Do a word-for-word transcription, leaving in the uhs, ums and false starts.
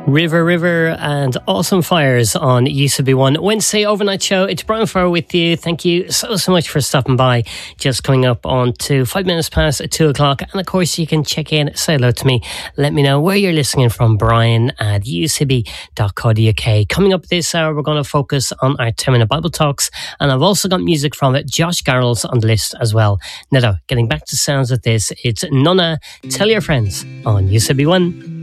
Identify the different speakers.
Speaker 1: River River and Awesome Fires on U C B one Wednesday overnight show. It's Brian Farr with you. Thank you so so much for stopping by. Just coming up on to five minutes past two o'clock, and of course you can check in, say hello to me, let me know where you're listening from. Brian at u c b dot co dot u k. Coming up this hour, we're going to focus on our ten minute Bible talks, and I've also got music from it, Josh Garrels on the list as well. Now, getting back to sounds of this, it's Nonna, Tell Your Friends on U C B one.